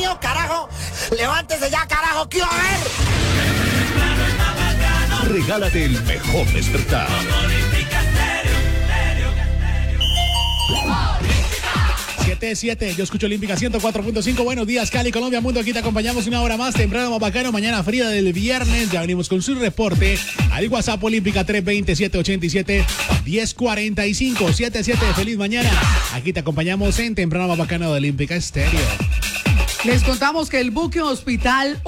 mío, carajo. Levántese ya, carajo, quiero ver. Regálate el mejor despertar. 7-7, yo escucho Olímpica 104.5. Buenos días, Cali, Colombia, mundo. Aquí te acompañamos una hora más, temprano, más bacano. Mañana fría del viernes. Ya venimos con su reporte al WhatsApp Olímpica 320-787-1045. 7-7, feliz mañana. Aquí te acompañamos en temprano, más bacano de Olímpica Estéreo. Les contamos que un buque hospital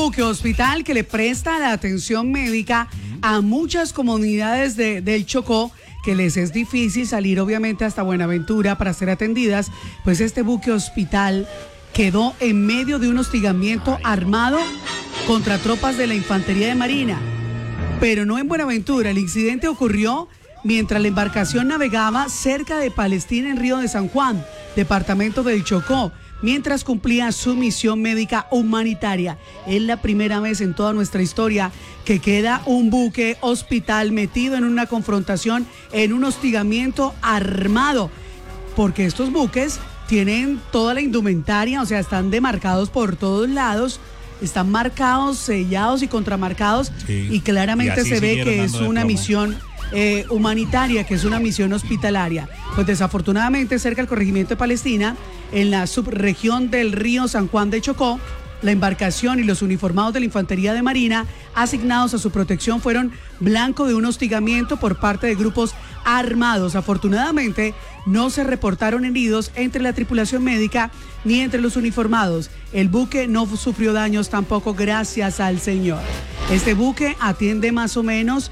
que le presta la atención médica a muchas comunidades del Chocó, que les es difícil salir obviamente hasta Buenaventura para ser atendidas, pues este buque hospital quedó en medio de un hostigamiento armado contra tropas de la Infantería de Marina. Pero no en Buenaventura, el incidente ocurrió mientras la embarcación navegaba cerca de Palestina en Río de San Juan, departamento del Chocó, mientras cumplía su misión médica humanitaria. Es la primera vez en toda nuestra historia que queda un buque hospital metido en una confrontación, en un hostigamiento armado, porque estos buques tienen toda la indumentaria, o sea, están demarcados por todos lados, están marcados, sellados y contramarcados, sí, y claramente se ve que es una misión humanitaria, que es una misión hospitalaria. Pues desafortunadamente cerca del corregimiento de Palestina, en la subregión del río San Juan de Chocó, la embarcación y los uniformados de la Infantería de Marina asignados a su protección fueron blanco de un hostigamiento por parte de grupos armados. Afortunadamente no se reportaron heridos entre la tripulación médica ni entre los uniformados. El buque no sufrió daños tampoco, gracias al Señor. Este buque atiende más o menos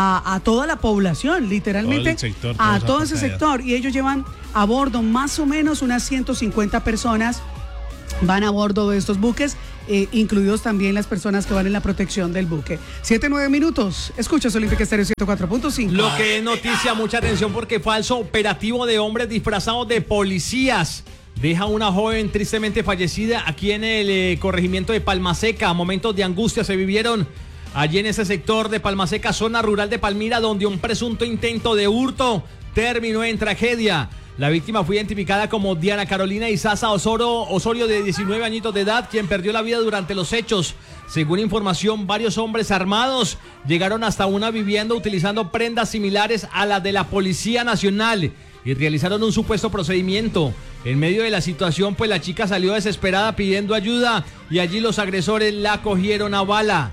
a toda la población, literalmente a todo ese sector, y ellos llevan a bordo más o menos unas 150 personas. Van a bordo de estos buques, incluidos también las personas que van en la protección del buque. 7-9 minutos. Escuchas Olímpica Estéreo 104.5. Lo que es noticia, mucha atención, porque falso operativo de hombres disfrazados de policías deja una joven tristemente fallecida aquí en el corregimiento de Palmaseca. Momentos de angustia se vivieron allí en ese sector de Palmaseca, zona rural de Palmira, donde un presunto intento de hurto terminó en tragedia. La víctima fue identificada como Diana Carolina Izaza Osorio, de 19 añitos de edad, quien perdió la vida durante los hechos. Según información, varios hombres armados llegaron hasta una vivienda utilizando prendas similares a las de la Policía Nacional y realizaron un supuesto procedimiento. En medio de la situación, pues la chica salió desesperada pidiendo ayuda y allí los agresores la cogieron a bala.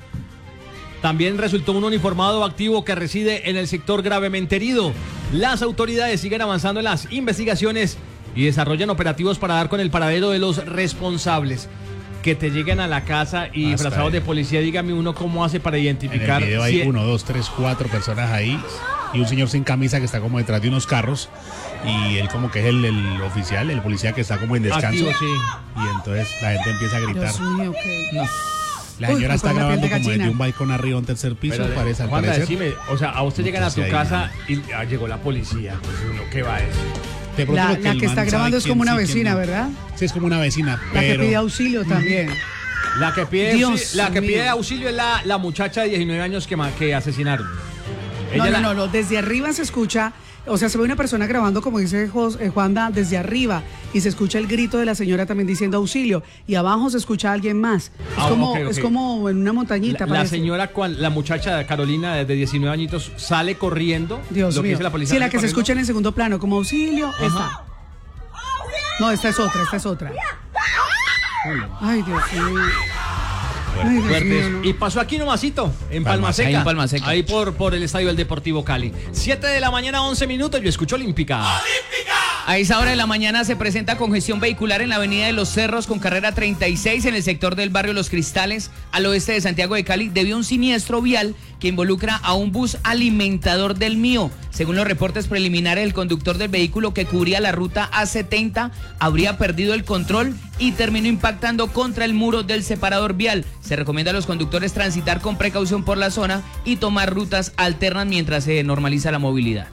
También resultó un uniformado activo que reside en el sector gravemente herido. Las autoridades siguen avanzando en las investigaciones y desarrollan operativos para dar con el paradero de los responsables. Que te lleguen a la casa y disfrazados de policía, dígame uno cómo hace para identificar. En el video hay 1, 2, 3, 4 personas ahí y un señor sin camisa que está como detrás de unos carros y él como que es el oficial, el policía que está como en descanso. Activo, sí. Y entonces la gente empieza a gritar. Dios mío, ¿qué? No. La señora está grabando como desde un balcón arriba, un tercer piso, pero, parece, al Juanda, parecer. decime, o sea, a usted llegan a tu casa y llegó la policía, pues uno, ¿qué va a decir? La que está grabando es como una vecina, ¿verdad? Sí, es como una vecina, La pero... que pide auxilio también. La que pide auxilio es la muchacha de 19 años que asesinaron. No, desde arriba se escucha, o sea, se ve una persona grabando, como dice Juanda, desde arriba, y se escucha el grito de la señora también diciendo auxilio, y abajo se escucha a alguien más. Es como en una montañita. La señora, la muchacha Carolina de 19 añitos sale corriendo. Dios mío. Que la policía, sí, la que se escucha en el segundo plano, como auxilio, esta. No, esta es otra. Ay, Dios mío. Ay, Dios mío, no. Y pasó aquí nomasito, en Palmaseca. Ahí por el estadio del Deportivo Cali. 7 de la mañana, 11 minutos, yo escucho Olímpica. A esa hora de la mañana se presenta congestión vehicular en la avenida de Los Cerros con carrera 36 en el sector del barrio Los Cristales, al oeste de Santiago de Cali, debido a un siniestro vial que involucra a un bus alimentador del Mío. Según los reportes preliminares, el conductor del vehículo que cubría la ruta A70 habría perdido el control y terminó impactando contra el muro del separador vial. Se recomienda a los conductores transitar con precaución por la zona y tomar rutas alternas mientras se normaliza la movilidad.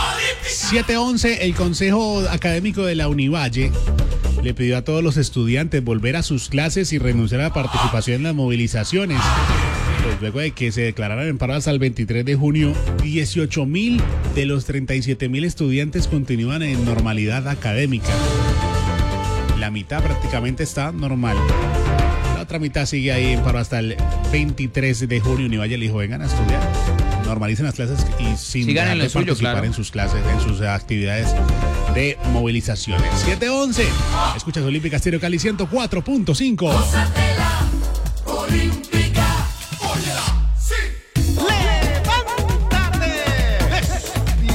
7:11, el Consejo Académico de la Univalle le pidió a todos los estudiantes volver a sus clases y renunciar a la participación en las movilizaciones. Pues luego de que se declararan en paro hasta el 23 de junio, 18.000 de los 37.000 estudiantes continúan en normalidad académica. La mitad prácticamente está normal. La otra mitad sigue ahí en paro hasta el 23 de junio. Univalle le dijo, vengan a estudiar. Normalicen las clases y sin Sigan dejar en lo de suyo, participar claro. en sus clases, en sus actividades de movilizaciones. 7:11. Escuchas Olímpica Estéreo Cali 104.5.